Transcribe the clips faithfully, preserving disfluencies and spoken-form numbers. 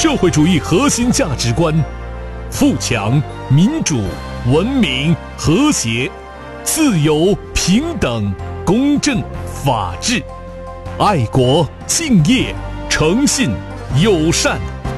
社会主义核心价值观：富强、民主、文明、和谐、自由、平等、公正、法治、爱国、敬业、诚信、友善。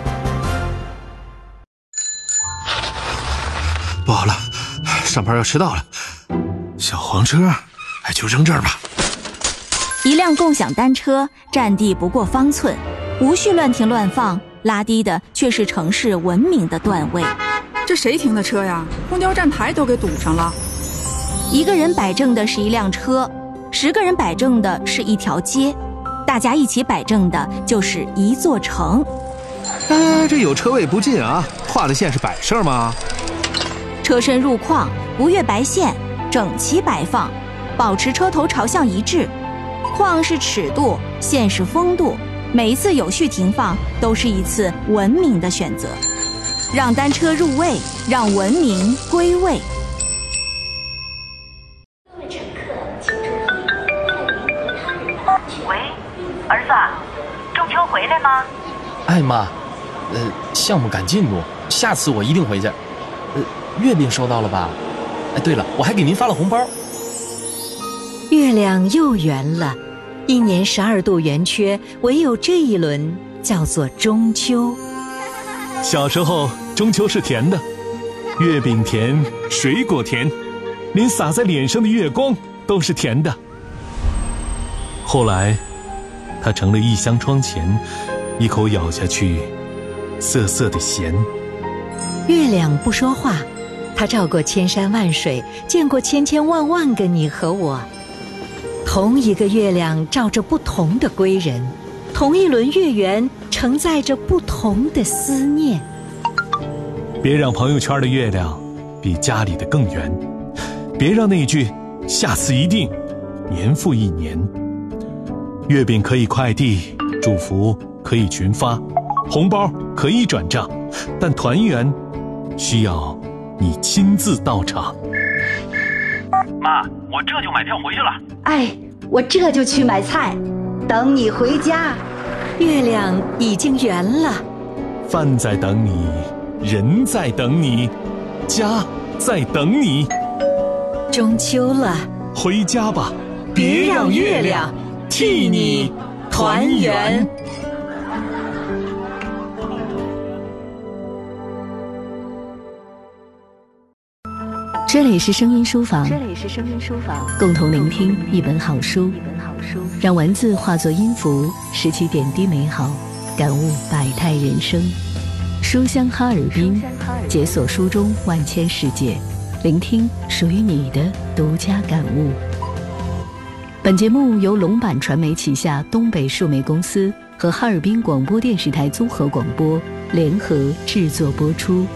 不好了，上班要迟到了。小黄车，哎，就扔这儿吧。 一辆共享单车占地不过方寸，无需乱停乱放，拉低的却是城市文明的段位。 这谁停的车呀？公交站台都给堵上了。 一个人摆正的是一辆车，十个人摆正的是一条街，大家一起摆正的就是一座城。 哎，这有车位不进啊，画的线是摆设吗？ 车身入框，不越白线，整齐摆放，保持车头朝向一致。框是尺度，线是风度，每一次有序停放都是一次文明的选择。让单车入位，让文明归位。 各位乘客，请注意，为您和他人的安全。 喂，儿子，中秋回来吗？ 哎妈，呃，项目赶进度，下次我一定回去。呃，月饼收到了吧？哎，对了，我还给您发了红包。 月亮又圆了，一年十二度圆缺，唯有这一轮叫做中秋。 小时候，中秋是甜的，月饼甜，水果甜，连洒在脸上的月光都是甜的。后来，它成了一箱窗前，一口咬下去，涩涩的咸。 月亮不说话，它照过千山万水，见过千千万万个你和我。同一个月亮照着不同的归人，同一轮月圆承载着不同的思念。 别让朋友圈的月亮比家里的更圆，别让那句下次一定年复一年。月饼可以快递，祝福可以群发，红包可以转账，但团圆需要你亲自到场。 妈，我这就买票回去了。 哎，我这就去买菜，等你回家。 月亮已经圆了， 饭在等你，人在等你，家在等你。 中秋了， 回家吧， 别让月亮替你团圆。 这里是声音书房， 这里是声音书房， 共同聆听一本好书， 一本好书， 让文字化作音符，拾起点滴美好，感悟百态人生。书香哈尔滨，解锁书中万千世界，聆听属于你的独家感悟。本节目由龙版传媒旗下东北数媒公司和哈尔滨广播电视台综合广播联合制作播出。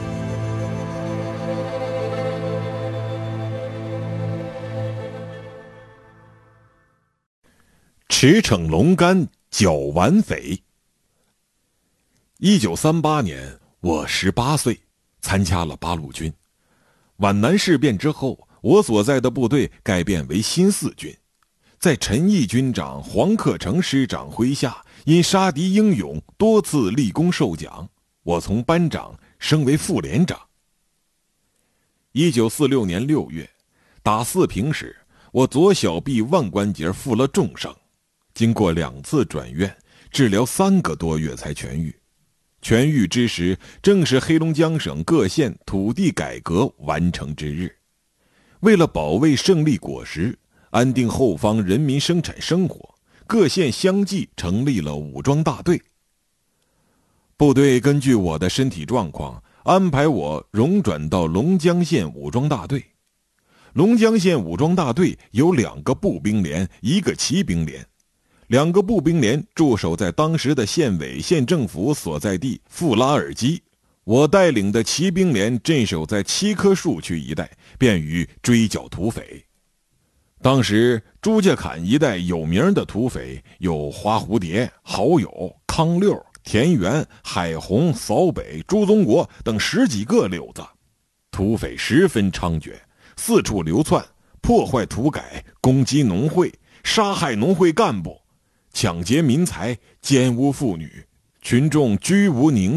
驰骋龙肝，剿顽匪。一九三八年，我十八岁，参加了八路军。皖南事变之后，我所在的部队改编为新四军，在陈毅军长、黄克诚师长麾下，因杀敌英勇，多次立功受奖，我从班长升为副连长。一九四六年六月，打四平时，我左小臂腕关节负了重伤。经过两次转院，治疗三个多月才痊愈。痊愈之时，正是黑龙江省各县土地改革完成之日。为了保卫胜利果实，安定后方人民生产生活，各县相继成立了武装大队。部队根据我的身体状况，安排我荣转到龙江县武装大队。龙江县武装大队有两个步兵连，一个骑兵连。两个步兵连驻守在当时的县委县政府所在地富拉尔基，我带领的骑兵连镇守在七棵树区一带，便于追剿土匪。当时朱家坎一带有名的土匪有花蝴蝶、好友、康六、田园、海红、扫北、朱宗国等十几个溜子，土匪十分猖獗，四处流窜，破坏土改，攻击农会，杀害农会干部，抢劫民财，奸污妇女，群众居无宁